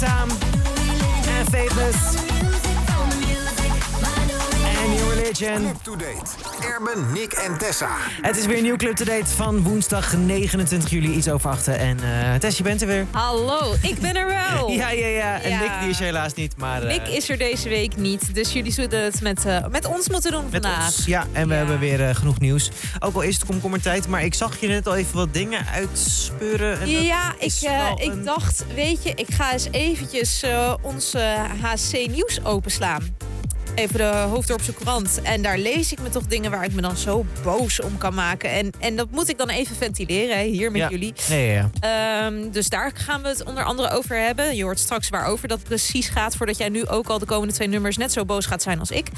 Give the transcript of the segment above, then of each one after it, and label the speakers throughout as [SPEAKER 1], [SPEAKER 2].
[SPEAKER 1] Time en Faithless en New Religion.
[SPEAKER 2] Club to Date. Erben, Nick en Tessa.
[SPEAKER 1] Het is weer een nieuw Club to Date van woensdag 29 juli, iets over 8. En Tess, je bent er weer.
[SPEAKER 3] Hallo, ik ben er wel.
[SPEAKER 1] Ja. En
[SPEAKER 3] Ja.
[SPEAKER 1] Nick die is er helaas niet, maar...
[SPEAKER 3] Nick is er deze week niet, dus jullie zullen het met ons moeten doen
[SPEAKER 1] met
[SPEAKER 3] vandaag.
[SPEAKER 1] ons. Ja, en we hebben weer genoeg nieuws. Ook al is het komkommertijd, maar ik zag je net al even wat dingen uitspeuren. En
[SPEAKER 3] Ja,
[SPEAKER 1] ik
[SPEAKER 3] dacht, weet je, ik ga eens eventjes onze HC Nieuws openslaan. Even de Hoofddorpse Courant. En daar lees ik me toch dingen waar ik me dan zo boos om kan maken. En dat moet ik dan even ventileren, hè, hier met jullie.
[SPEAKER 1] Ja.
[SPEAKER 3] Dus daar gaan we het onder andere over hebben. Je hoort straks waarover dat precies gaat, voordat jij nu ook al de komende 2 nummers net zo boos gaat zijn als ik.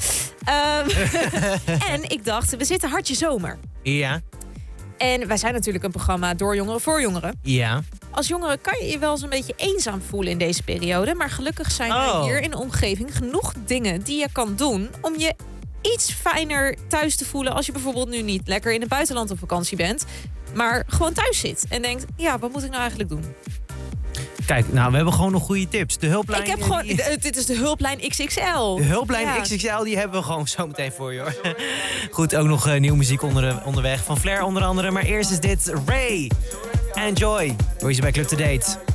[SPEAKER 3] En ik dacht, we zitten hartje zomer.
[SPEAKER 1] Ja.
[SPEAKER 3] En wij zijn natuurlijk een programma door jongeren voor jongeren.
[SPEAKER 1] Ja.
[SPEAKER 3] Als jongere kan je je wel eens een beetje eenzaam voelen in deze periode. Maar gelukkig zijn er hier in de omgeving genoeg dingen die je kan doen om je iets fijner thuis te voelen als je bijvoorbeeld nu niet lekker in het buitenland op vakantie bent, maar gewoon thuis zit en denkt, ja, wat moet ik nou eigenlijk doen?
[SPEAKER 1] Kijk, nou, we hebben gewoon nog goede tips. De hulplijn...
[SPEAKER 3] Ik heb gewoon... Dit is de hulplijn XXL.
[SPEAKER 1] De hulplijn XXL, die hebben we gewoon zo meteen voor je, hoor. Goed, ook nog nieuwe muziek onderweg. Van Flair onder andere. Maar eerst is dit Ray. Enjoy. Hoor je ze bij Club to Date.